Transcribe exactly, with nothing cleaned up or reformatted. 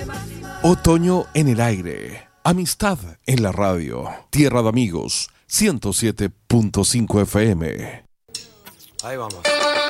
Otoño en el aire. Amistad en la radio. Tierra de Amigos. ciento siete punto cinco F M. Ahí vamos.